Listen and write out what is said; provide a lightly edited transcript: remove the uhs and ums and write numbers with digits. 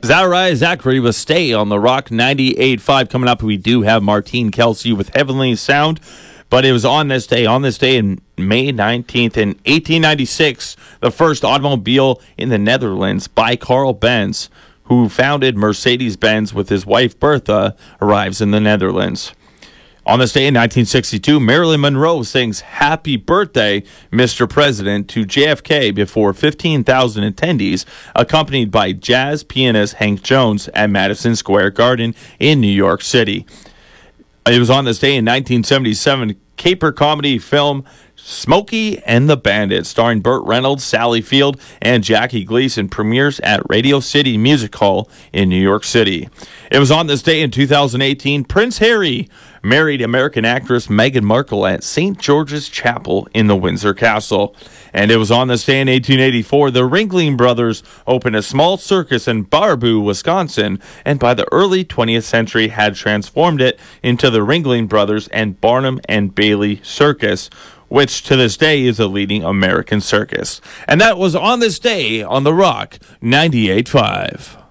Is that right? Zachary with Stay on the Rock 98.5. Coming up, we do have Martine Kelsey with Heavenly Sound. But it was on this day in May 19th in 1896, the first automobile in the Netherlands by Carl Benz, who founded Mercedes-Benz with his wife Bertha, arrives in the Netherlands. On this day in 1962, Marilyn Monroe sings Happy Birthday, Mr. President to JFK before 15,000 attendees, accompanied by jazz pianist Hank Jones at Madison Square Garden in New York City. It was on this day in 1977, caper comedy film Smokey and the Bandit, starring Burt Reynolds, Sally Field, and Jackie Gleason, premieres at Radio City Music Hall in New York City. It was on this day in 2018, Prince Harry married American actress Meghan Markle at St. George's Chapel in the Windsor Castle. And it was on this day in 1884, the Ringling Brothers opened a small circus in Baraboo, Wisconsin, and by the early 20th century had transformed it into the Ringling Brothers and Barnum and Bailey Circus, which to this day is a leading American circus. And that was on this day on The Rock 98.5.